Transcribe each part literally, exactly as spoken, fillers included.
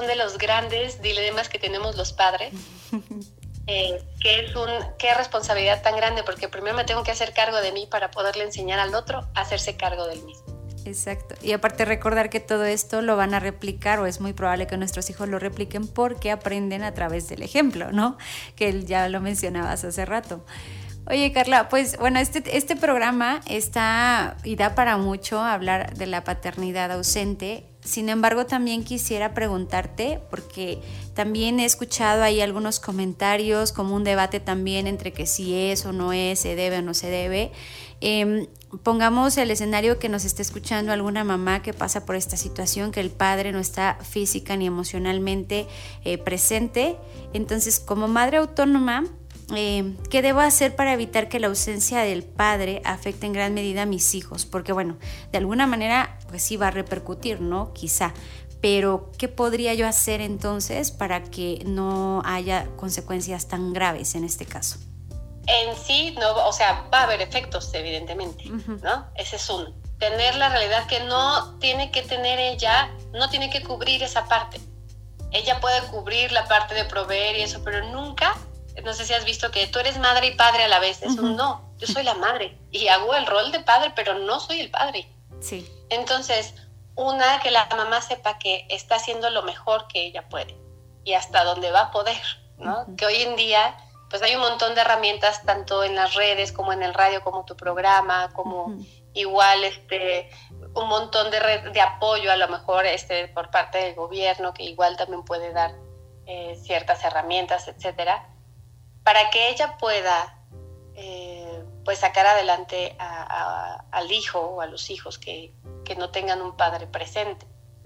de los grandes dilemas que tenemos los padres, eh, que es un, qué responsabilidad tan grande, porque primero me tengo que hacer cargo de mí para poderle enseñar al otro a hacerse cargo del mismo. Exacto. Y aparte recordar que todo esto lo van a replicar, o es muy probable que nuestros hijos lo repliquen, porque aprenden a través del ejemplo, ¿no? Que ya lo mencionabas hace rato. Oye, Carla, pues bueno, este, este programa está y da para mucho hablar de la paternidad ausente. Sin embargo, también quisiera preguntarte, porque también he escuchado ahí algunos comentarios, como un debate también entre que si es o no es, se debe o no se debe. Eh, pongamos el escenario que nos esté escuchando alguna mamá que pasa por esta situación, que el padre no está física ni emocionalmente eh, presente. Entonces, como madre autónoma, Eh, ¿qué debo hacer para evitar que la ausencia del padre afecte en gran medida a mis hijos? Porque bueno, de alguna manera pues sí va a repercutir, ¿no? Quizá, pero ¿qué podría yo hacer entonces para que no haya consecuencias tan graves en este caso? En sí, no, o sea, va a haber efectos, evidentemente, uh-huh. ¿no? Ese es uno. Tener la realidad que no tiene que tener ella, no tiene que cubrir esa parte. Ella puede cubrir la parte de proveer y eso, pero nunca... No sé si has visto que tú eres madre y padre a la vez. Es un no, yo soy la madre y hago el rol de padre, pero no soy el padre. Sí. Entonces, una, que la mamá sepa que está haciendo lo mejor que ella puede y hasta donde va a poder, ¿no? Uh-huh. Que hoy en día, pues hay un montón de herramientas, tanto en las redes como en el radio, como tu programa, como uh-huh. igual este, un montón de, red, de apoyo a lo mejor este, por parte del gobierno, que igual también puede dar eh, ciertas herramientas, etcétera, para que ella pueda eh, pues sacar adelante a, a, al hijo o a los hijos que, que no tengan un padre presente.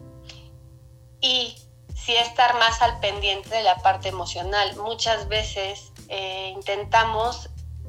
Y sí estar más al pendiente de la parte emocional. Muchas veces eh, intentamos,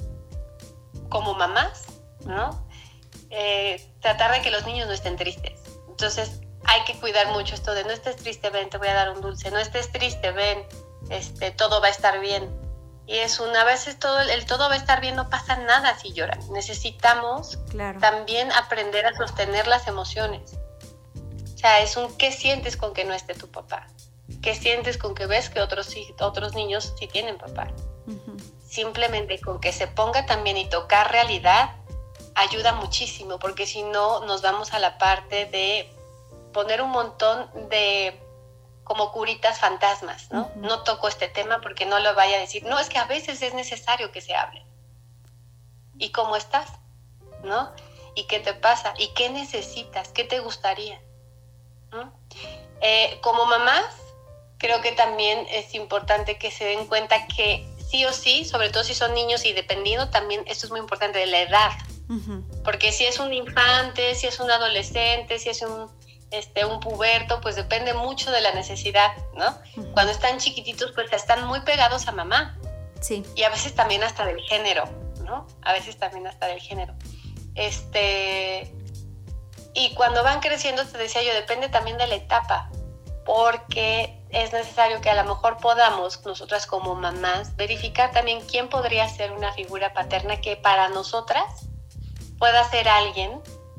como mamás, ¿no? Eh, tratar de que los niños no estén tristes. Entonces hay que cuidar mucho esto de no estés triste, ven, te voy a dar un dulce, no estés triste, ven, este, todo va a estar bien. Y es una, a veces todo, el todo va a estar bien, no pasa nada si lloran. Necesitamos claro. también aprender a sostener las emociones. O sea, es un ¿qué sientes con que no esté tu papá? ¿Qué sientes con que ves que otros, otros niños sí tienen papá? Uh-huh. Simplemente con que se ponga también y tocar realidad ayuda muchísimo, porque si no nos vamos a la parte de poner un montón de... como curitas fantasmas, ¿no? Uh-huh. No toco este tema porque no lo vaya a decir. No, es que a veces es necesario que se hable. ¿Y cómo estás? ¿No? ¿Y qué te pasa? ¿Y qué necesitas? ¿Qué te gustaría? ¿no? Eh, como mamás, creo que también es importante que se den cuenta que sí o sí, sobre todo si son niños y dependiendo también, esto es muy importante, de la edad. Uh-huh. Porque si es un infante, si es un adolescente, si es un... Este, un puberto, pues depende mucho de la necesidad, ¿no? Uh-huh. Cuando están chiquititos, pues están muy pegados a mamá. Sí. Y a veces también hasta del género, ¿no? A veces también hasta del género. Este... Y cuando van creciendo, te decía yo, depende también de la etapa, porque es necesario que a lo mejor podamos, nosotras como mamás, verificar también quién podría ser una figura paterna que para nosotras pueda ser alguien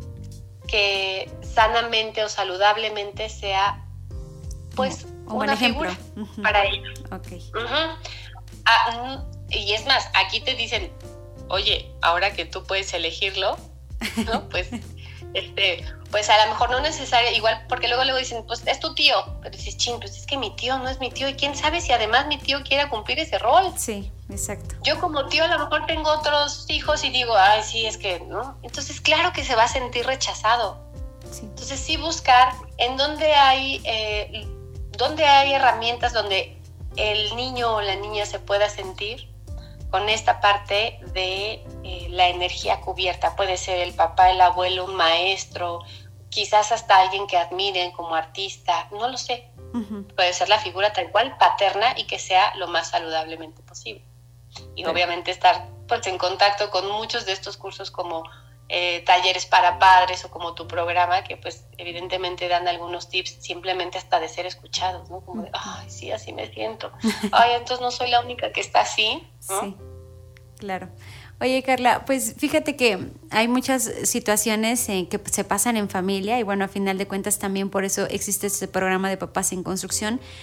que sanamente o saludablemente sea pues un una ejemplo. figura uh-huh. para ellos. Okay. Uh-huh. Ah, y es más, aquí te dicen, oye, ahora que tú puedes elegirlo, ¿no? Pues, este, pues a lo mejor no necesario, igual, porque luego luego dicen, pues es tu tío, pero dices, ching, pues es que mi tío no es mi tío, y quién sabe si además mi tío quiera cumplir ese rol. Sí, exacto. Yo como tío a lo mejor tengo otros hijos y digo, ay, sí, es que, ¿no? Entonces, claro que se va a sentir rechazado. Sí. Entonces, sí buscar en dónde hay, eh, dónde hay herramientas donde el niño o la niña se pueda sentir con esta parte de eh, la energía cubierta. Puede ser el papá, el abuelo, un maestro, quizás hasta alguien que admiren como artista, no lo sé. Uh-huh. Puede ser la figura tal cual, paterna, y que sea lo más saludablemente posible. Y sí. obviamente estar pues, en contacto con muchos de estos cursos como eh, talleres para padres o como tu programa, que pues evidentemente dan algunos tips simplemente hasta de ser escuchados, ¿no? Como de, ay, sí, así me siento. Ay, entonces no soy la única que está así, ¿no? Sí, claro. Oye, Carla, pues fíjate que hay muchas situaciones eh, que se pasan en familia y bueno, a final de cuentas también por eso existe este programa de Papás en Construcción,